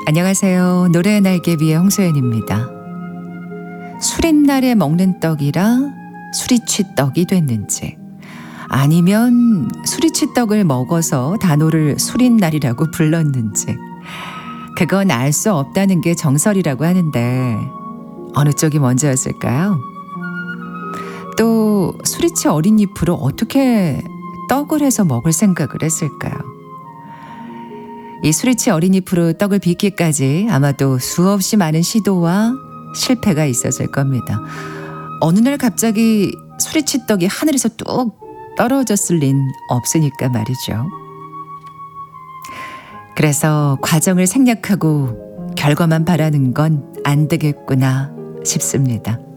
안녕하세요. 노래의 날개 위의 홍소연입니다. 술인 날에 먹는 떡이라 수리치떡이 됐는지, 아니면 수리치떡을 먹어서 단오를 술인 날이라고 불렀는지, 그건 알 수 없다는 게 정설이라고 하는데 어느 쪽이 먼저였을까요? 또 수리치 어린잎으로 어떻게 떡을 해서 먹을 생각을 했을까요? 이 수리치 어린잎으로 떡을 빚기까지 아마도 수없이 많은 시도와 실패가 있었을 겁니다. 어느 날 갑자기 수리치 떡이 하늘에서 뚝 떨어졌을 린 없으니까 말이죠. 그래서 과정을 생략하고 결과만 바라는 건 안 되겠구나 싶습니다.